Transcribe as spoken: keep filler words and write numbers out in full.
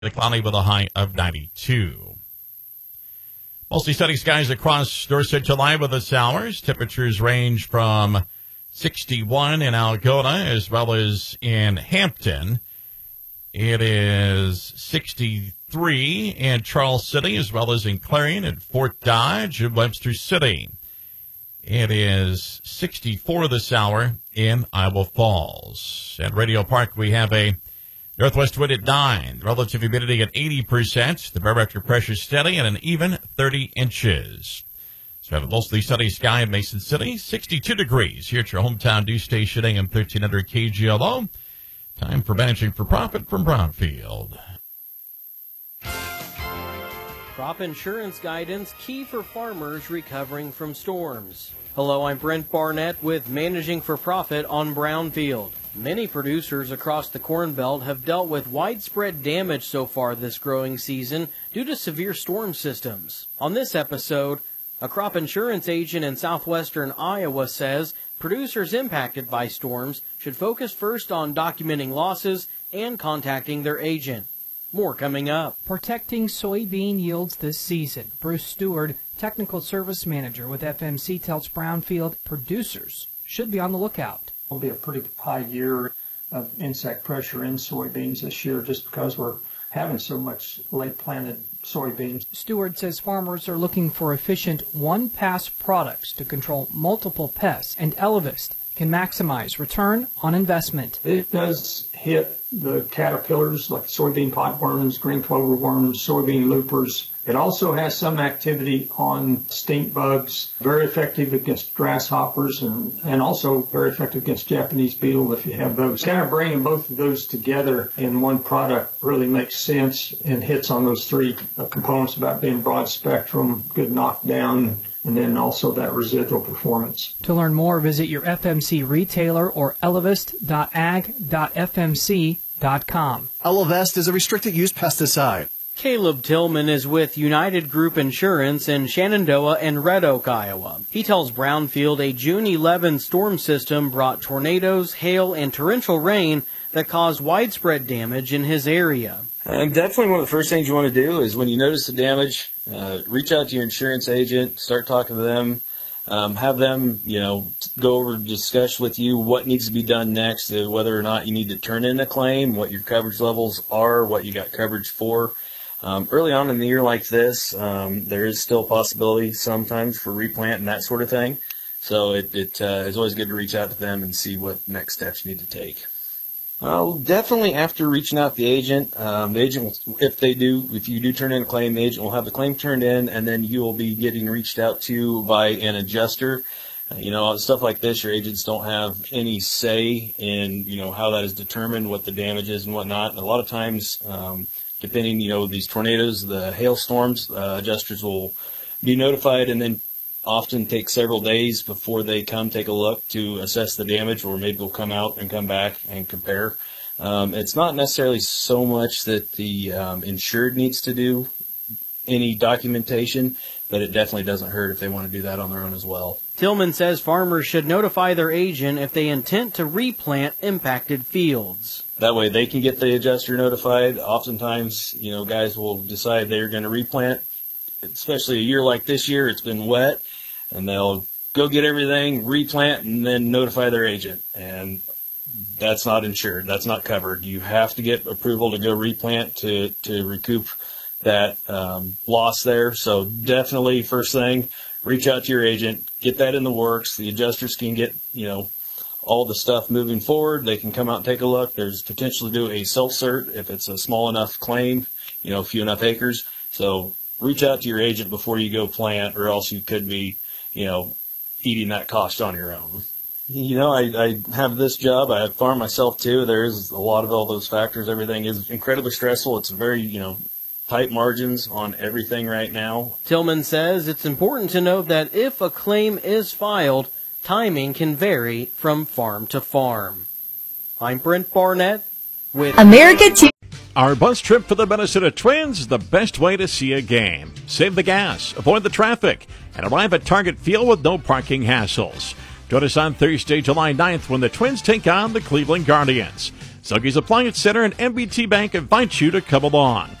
cloudy with a high of ninety-two. Mostly sunny skies across North Central Iowa this hours. Temperatures range from sixty-one in Algona as well as in Hampton. It is sixty-three in Charles City as well as in Clarion and Fort Dodge and Webster City. It is sixty-four this hour in Iowa Falls. At Radio Park, we have a northwest wind at nine, relative humidity at eighty percent, the barometric pressure steady at an even thirty inches. So have a mostly sunny sky in Mason City, sixty-two degrees here at your hometown news station, A M thirteen hundred K G L O. Time for Managing for Profit from Brownfield. Crop insurance guidance key for farmers recovering from storms. Hello, I'm Brent Barnett with Managing for Profit on Brownfield. Many producers across the Corn Belt have dealt with widespread damage so far this growing season due to severe storm systems. On this episode, a crop insurance agent in southwestern Iowa says producers impacted by storms should focus first on documenting losses and contacting their agent. More coming up. Protecting soybean yields this season. Bruce Stewart, Technical Service Manager with F M C, tells Brownfield producers should be on the lookout. It'll be a pretty high year of insect pressure in soybeans this year just because we're having so much late planted soybeans. Stewart says farmers are looking for efficient one-pass products to control multiple pests, and Elevest can maximize return on investment. It does hit the caterpillars like soybean potworms, green clover worms, soybean loopers. It also has some activity on stink bugs, very effective against grasshoppers, and, and also very effective against Japanese beetle if you have those. Kind of bringing both of those together in one product really makes sense and hits on those three components about being broad spectrum, good knockdown, and then also that residual performance. To learn more, visit your F M C retailer or elevest dot ag dot f m c dot com. Elevest is a restricted use pesticide. Caleb Tillman is with United Group Insurance in Shenandoah and Red Oak, Iowa. He tells Brownfield a June eleventh storm system brought tornadoes, hail, and torrential rain that caused widespread damage in his area. Uh, definitely one of the first things you want to do is when you notice the damage, uh, reach out to your insurance agent, start talking to them, um, have them, you know, go over and discuss with you what needs to be done next, uh, whether or not you need to turn in a claim, what your coverage levels are, what you got coverage for. Um, early on in the year like this, um, there is still a possibility sometimes for replant and that sort of thing. So it, it uh, is always good to reach out to them and see what next steps you need to take. Well, definitely after reaching out to the agent, um, the agent, will, if they do, if you do turn in a claim, the agent will have the claim turned in, and then you will be getting reached out to by an adjuster. Uh, you know, stuff like this, your agents don't have any say in, you know, how that is determined, what the damage is and whatnot. And a lot of times, um, depending, you know, these tornadoes, the hailstorms, uh, adjusters will be notified and then often take several days before they come take a look to assess the damage, or maybe they'll come out and come back and compare. Um, it's not necessarily so much that the um, insured needs to do any documentation, but it definitely doesn't hurt if they want to do that on their own as well. Tillman says farmers should notify their agent if they intend to replant impacted fields. That way they can get the adjuster notified. Oftentimes, you know, guys will decide they're going to replant, especially a year like this year, it's been wet, and they'll go get everything, replant, and then notify their agent. And that's not insured. That's not covered. You have to get approval to go replant to, to recoup that um, loss there. So definitely, first thing, reach out to your agent, get that in the works. The adjusters can get, you know, all the stuff moving forward. They can come out and take a look. There's potential to do a self-cert if it's a small enough claim, you know, a few enough acres. So reach out to your agent before you go plant, or else you could be, you know, eating that cost on your own. You know, I, I have this job. I farm myself too. There is a lot of all those factors. Everything is incredibly stressful. It's very, you know, tight margins on everything right now. Tillman says it's important to note that if a claim is filed, timing can vary from farm to farm. I'm Brent Barnett with America T- Our bus trip for the Minnesota Twins is the best way to see a game. Save the gas, avoid the traffic, and arrive at Target Field with no parking hassles. Join us on Thursday, July ninth, when the Twins take on the Cleveland Guardians. Zuggy's Appliance Center and M B T Bank invite you to come along.